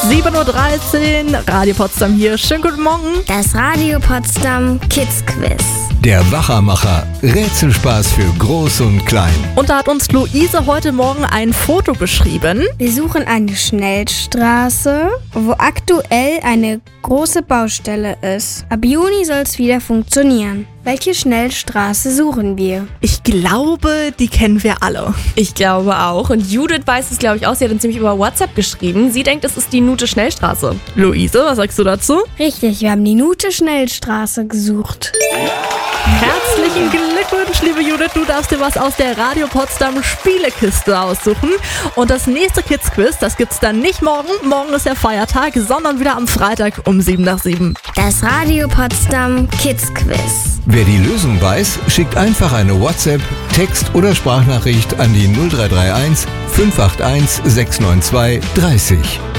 7:13 Uhr, Radio Potsdam hier. Schönen guten Morgen. Das Radio Potsdam Kids Quiz. Der Wachermacher. Rätselspaß für Groß und Klein. Und da hat uns Luise heute Morgen ein Foto beschrieben. Wir suchen eine Schnellstraße, wo aktuell eine große Baustelle ist. Ab Juni soll es wieder funktionieren. Welche Schnellstraße suchen wir? Ich glaube, die kennen wir alle. Ich glaube auch. Und Judith weiß es, glaube ich, auch. Sie hat uns nämlich über WhatsApp geschrieben. Sie denkt, es ist die Nute-Schnellstraße. Luise, was sagst du dazu? Richtig, wir haben die Nute-Schnellstraße gesucht. Herzlichen Glückwunsch, liebe Judith. Du darfst dir was aus der Radio Potsdam Spielekiste aussuchen. Und das nächste Kids-Quiz, das gibt's dann nicht morgen. Morgen ist der Feiertag, sondern wieder am Freitag um 7:07. Das Radio Potsdam Kids Quiz. Wer die Lösung weiß, schickt einfach eine WhatsApp, Text- oder Sprachnachricht an die 0331 581 692 30.